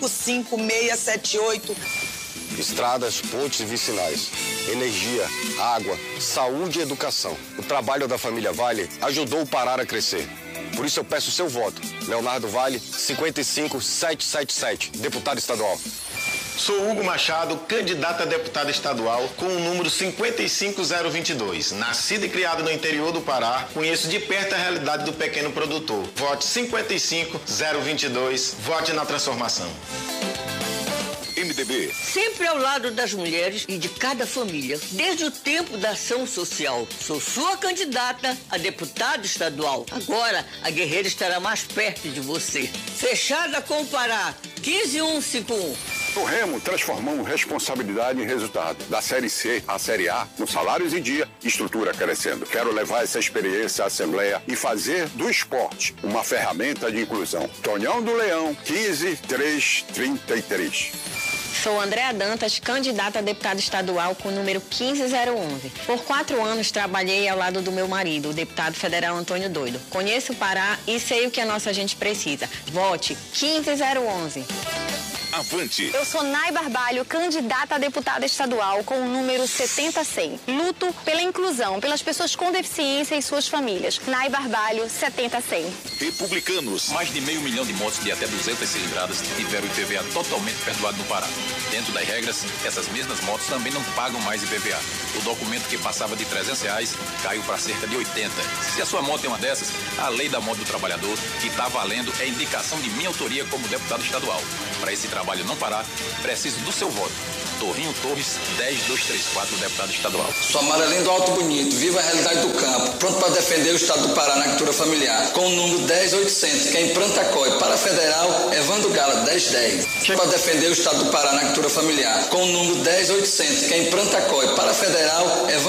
5678. Estradas, pontes e vicinais, energia, água, saúde e educação. O trabalho da família Vale ajudou o Pará a crescer. Por isso eu peço o seu voto. Leonardo Vale, 55777, deputado estadual. Sou Hugo Machado, candidato a deputado estadual com o número 55022. Nascido e criado no interior do Pará, conheço de perto a realidade do pequeno produtor. Vote 55022, vote na transformação. MDB. Sempre ao lado das mulheres e de cada família, desde o tempo da ação social. Sou sua candidata a deputado estadual. Agora, a guerreira estará mais perto de você. Fechada com o Pará, 15151. No Remo, transformamos responsabilidade em resultado. Da Série C à Série A, com salários em dia, estrutura crescendo. Quero levar essa experiência à Assembleia e fazer do esporte uma ferramenta de inclusão. Tonhão do Leão, 15333. Sou Andréa Dantas, candidata a deputada estadual com o número 15011. Por 4 anos trabalhei ao lado do meu marido, o deputado federal Antônio Doido. Conheço o Pará e sei o que a nossa gente precisa. Vote 15011. Avante. Eu sou Nay Barbalho, candidata a deputada estadual com o número 70100. Luto pela inclusão, pelas pessoas com deficiência e suas famílias. Nay Barbalho, 70100. Republicanos. Mais de 500 mil de motos de até 200 cilindradas tiveram IPVA totalmente perdoado no Pará. Dentro das regras, essas mesmas motos também não pagam mais IPVA. O documento que passava de R$300 caiu para cerca de 80. Se a sua moto é uma dessas, a lei da moto do trabalhador, que está valendo, é indicação de minha autoria como deputado estadual. Para esse trabalho não parar, preciso do seu voto. Torrinho Torres, 10234, deputado estadual. Sou amarelinho do Alto Bonito, viva a realidade do campo, pronto para defender o estado do Pará na agricultura familiar, com o número 10800, que é em Prantacói. Para a federal, Evandro Gala, 1010. Para defender o estado do Pará na agricultura familiar, com o número 10800, que é em Prantacói. Para a federal, Evandro